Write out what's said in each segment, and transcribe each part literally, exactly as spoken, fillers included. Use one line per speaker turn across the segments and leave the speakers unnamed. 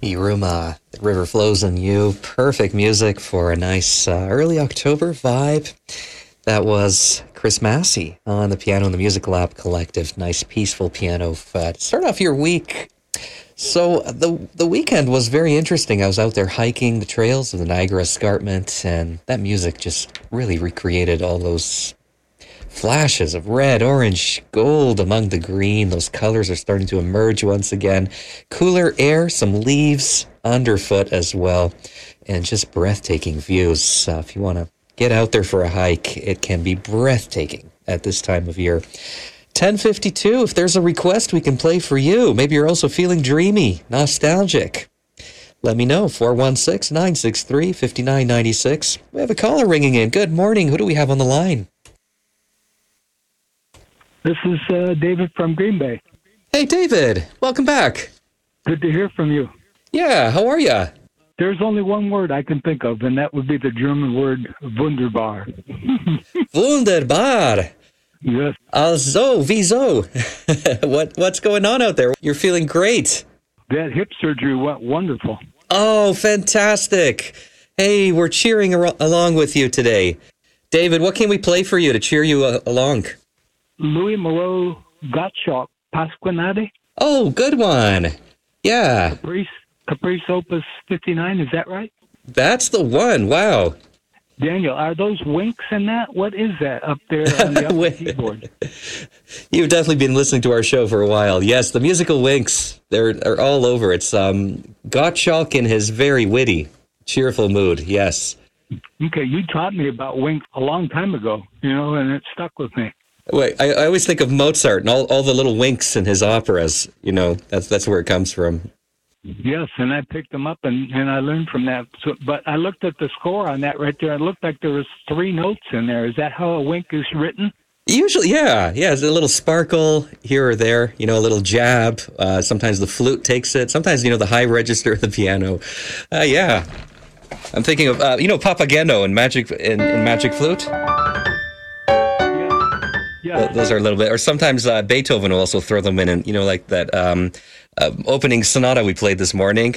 Iruma, The River Flows on You. Perfect music for a nice uh, early October vibe. That was Chris Massey on the piano in the Music Lab Collective. Nice, peaceful piano uh, to start off your week. So the the weekend was very interesting. I was out there hiking the trails of the Niagara Escarpment, and that music just really recreated all those flashes of red, orange, gold among the green. Those colors are starting to emerge once again. Cooler air, some leaves underfoot as well, and just breathtaking views. Uh, if you want to get out there for a hike, it can be breathtaking at this time of year. ten fifty-two, if there's a request we can play for you. Maybe you're also feeling dreamy, nostalgic. Let me know, four one six, nine six three, five nine nine six. We have a caller ringing in. Good morning. Who do we have on the line?
This is uh, David from Green Bay.
Hey, David. Welcome back.
Good to hear from you.
Yeah, how are you?
There's only one word I can think of, and that would be the German word wunderbar.
Wunderbar.
Yes.
Also, wieso? what, what's going on out there? You're feeling great.
That hip surgery went wonderful.
Oh, fantastic. Hey, we're cheering ar- along with you today. David, what can we play for you to cheer you uh, along?
Louis Moreau Gottschalk, Pasquinade.
Oh, good one. Yeah.
Caprice, Caprice Opus fifty-nine, is that right?
That's the one. Wow.
Daniel, are those winks in that? What is that up there on the upper keyboard?
You've definitely been listening to our show for a while. Yes, the musical winks, they're, they're all over. It's um, Gottschalk in his very witty, cheerful mood. Yes.
Okay, you taught me about winks a long time ago, you know, and it stuck with me.
Wait, I, I always think of Mozart and all, all the little winks in his operas. You know, that's that's where it comes from.
Yes, and I picked them up and, and I learned from that. So, but I looked at the score on that right there. It looked like there was three notes in there. Is that how a wink is written?
Usually, yeah. Yeah, there's a little sparkle here or there, you know, a little jab. Uh, sometimes the flute takes it. Sometimes, you know, the high register of the piano. Uh, yeah. I'm thinking of, uh, you know, Papageno in Magic in, in Magic Flute.
Yeah.
Those are a little bit, or sometimes uh, Beethoven will also throw them in, and you know, like that um, uh, opening sonata we played this morning.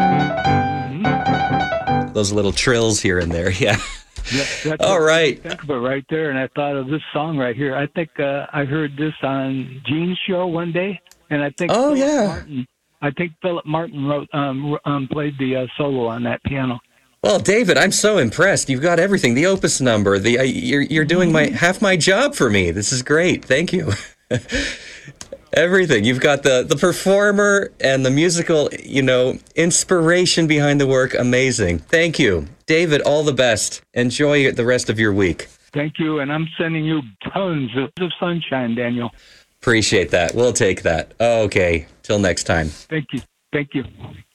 Mm-hmm. Those little trills here and there, yeah.
Yeah, that's
all right.
I think of it right there, and I thought of this song right here. I think uh, I heard this on Gene's show one day, and I think
oh
Philip
yeah,
Martin, I think Philip Martin wrote um, um, played the uh, solo on that piano.
Well, David, I'm so impressed. You've got everything. The opus number. The uh, you're you're doing my half my job for me. This is great. Thank you. Everything. You've got the the performer and the musical, you know, inspiration behind the work. Amazing. Thank you, David. All the best. Enjoy the rest of your week.
Thank you, and I'm sending you tons of sunshine, Daniel.
Appreciate that. We'll take that. Okay. Till next time.
Thank you. Thank you.